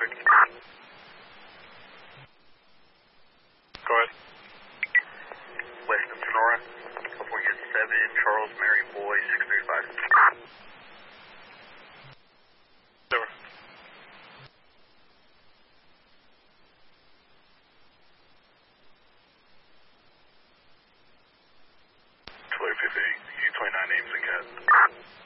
traffic. Go ahead. West of Sonora, California 7, Charles Mary Boy 635. Over. U29 names and cat.